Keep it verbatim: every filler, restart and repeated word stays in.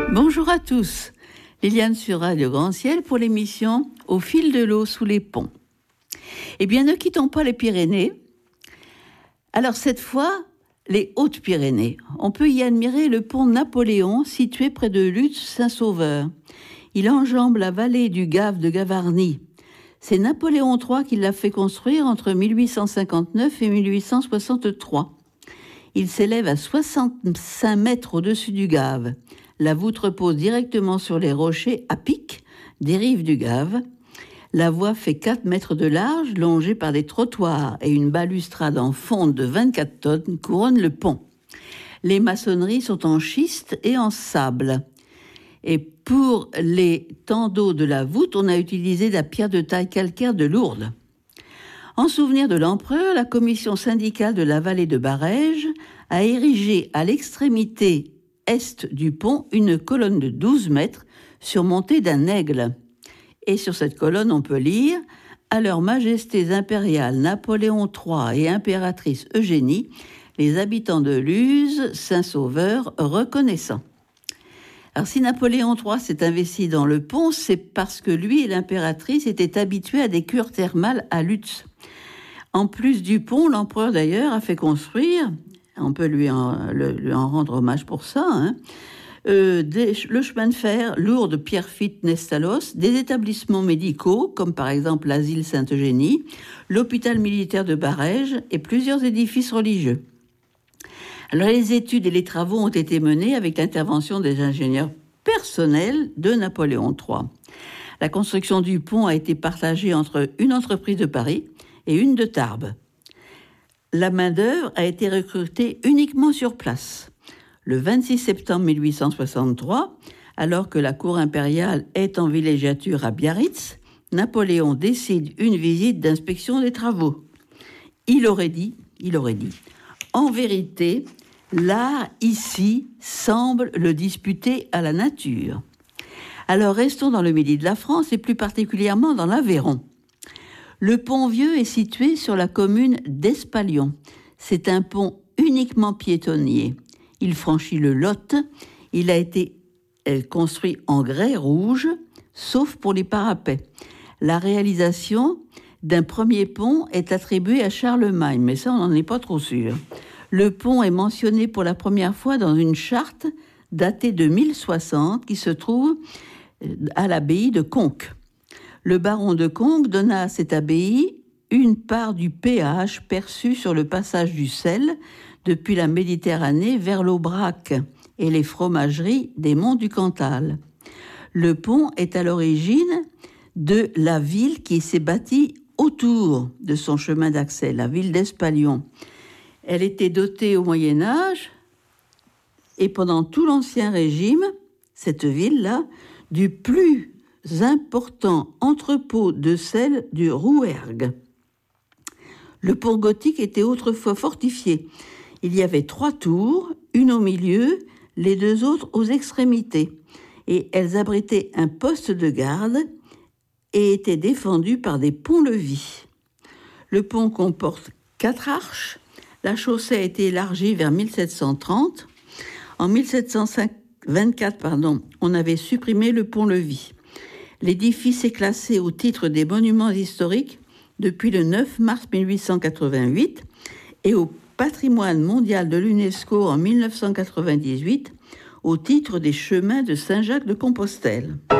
Bonjour à tous, Liliane sur Radio Grand Ciel pour l'émission Au fil de l'eau sous les ponts. Eh bien, ne quittons pas les Pyrénées. Alors cette fois, les Hautes-Pyrénées. On peut y admirer le pont Napoléon situé près de Lutz-Saint-Sauveur. Il enjambe la vallée du Gave de Gavarnie. C'est Napoléon trois qui l'a fait construire entre mille huit cent cinquante-neuf et mille huit cent soixante-trois. Il s'élève à soixante-cinq mètres au-dessus du Gave. La voûte repose directement sur les rochers à pic des rives du Gave. La voie fait quatre mètres de large, longée par des trottoirs, et une balustrade en fonte de vingt-quatre tonnes couronne le pont. Les maçonneries sont en schiste et en sable. Et pour les tandeaux de la voûte, on a utilisé la pierre de taille calcaire de Lourdes. En souvenir de l'empereur, la commission syndicale de la vallée de Barèges a érigé à l'extrémité est du pont une colonne de douze mètres surmontée d'un aigle. Et sur cette colonne, on peut lire « À leurs majestés impériales Napoléon trois et impératrice Eugénie, les habitants de Luz, Saint-Sauveur, reconnaissants ». Alors si Napoléon trois s'est investi dans le pont, c'est parce que lui et l'impératrice étaient habitués à des cures thermales à Lutz. En plus du pont, l'empereur d'ailleurs a fait construire, on peut lui en, le, lui en rendre hommage pour ça, hein, euh, des, le chemin de fer Lourdes Pierrefitte Nestalos, des établissements médicaux, comme par exemple l'asile Sainte-Eugénie, l'hôpital militaire de Barèges et plusieurs édifices religieux. Alors les études et les travaux ont été menés avec l'intervention des ingénieurs personnels de Napoléon trois. La construction du pont a été partagée entre une entreprise de Paris et une de Tarbes. La main-d'œuvre a été recrutée uniquement sur place. Le vingt-six septembre mille huit cent soixante-trois, alors que la cour impériale est en villégiature à Biarritz, Napoléon décide une visite d'inspection des travaux. Il aurait dit, il aurait dit, en vérité, l'art ici semble le disputer à la nature. Alors restons dans le midi de la France et plus particulièrement dans l'Aveyron. Le pont Vieux est situé sur la commune d'Espalion. C'est un pont uniquement piétonnier. Il franchit le Lot. Il a été construit en grès rouge, sauf pour les parapets. La réalisation d'un premier pont est attribuée à Charlemagne, mais ça, on n'en est pas trop sûr. Le pont est mentionné pour la première fois dans une charte datée de mille soixante qui se trouve à l'abbaye de Conques. Le baron de Conques donna à cette abbaye une part du péage perçu sur le passage du sel depuis la Méditerranée vers l'Aubrac et les fromageries des monts du Cantal. Le pont est à l'origine de la ville qui s'est bâtie autour de son chemin d'accès, la ville d'Espalion. Elle était dotée au Moyen-Âge et pendant tout l'Ancien Régime, cette ville-là, du plus important entrepôt de sel du Rouergue. Le pont gothique était autrefois fortifié. Il y avait trois tours, une au milieu, les deux autres aux extrémités, et elles abritaient un poste de garde et étaient défendues par des ponts-levis. Le pont comporte quatre arches. La chaussée a été élargie vers mille sept cent trente. En mille sept cent vingt-quatre, pardon, on avait supprimé le pont-levis. L'édifice est classé au titre des monuments historiques depuis le neuf mars mille huit cent quatre-vingt-huit et au patrimoine mondial de l'UNESCO en mille neuf cent quatre-vingt-dix-huit au titre des chemins de Saint-Jacques-de-Compostelle.